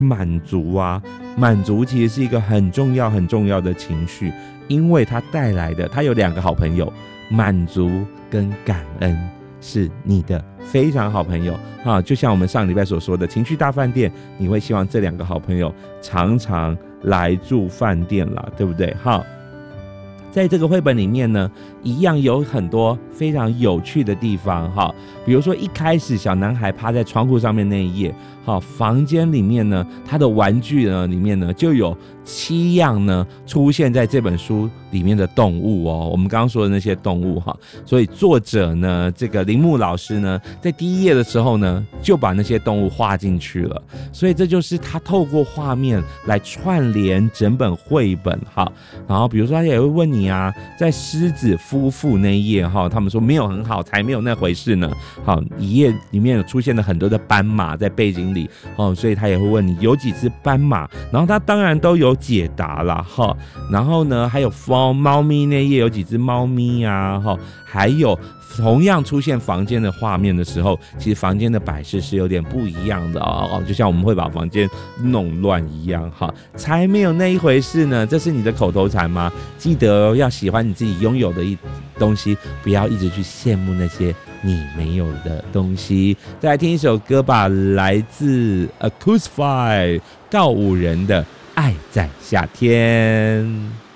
满足啊，满足其实是一个很重要很重要的情绪，因为它带来的，它有2个好朋友，满足跟感恩是你的非常好朋友啊。就像我们上礼拜所说的情绪大饭店，你会希望这2个好朋友常常来住饭店啦，对不对？好，在这个绘本里面呢，一样有很多非常有趣的地方哈。比如说一开始小男孩趴在窗户上面那一页，好，房间里面呢，他的玩具呢里面呢就有7样呢出现在这本书里面的动物哦。我们刚刚说的那些动物哈，所以作者呢，这个铃木老师呢，在第1页的时候呢，就把那些动物画进去了。所以这就是他透过画面来串联整本绘本哈。然后比如说他也会问你啊，在狮子夫妇那一页哈，他们说没有很好，才没有那回事呢。好，一页里面有出现了很多的斑马在背景里哦，所以他也会问你有几只斑马，然后他当然都有解答啦哈。然后呢，还有猫咪那页有几只猫咪啊哈，还有同样出现房间的画面的时候，其实房间的摆设是有点不一样的哦，就像我们会把房间弄乱一样哈，才没有那一回事呢。这是你的口头禅吗？记得要喜欢你自己拥有的东西，不要一直去羡慕那些你没有的东西。再来听一首歌吧，来自 Acoustify 告五人的《爱在夏天》。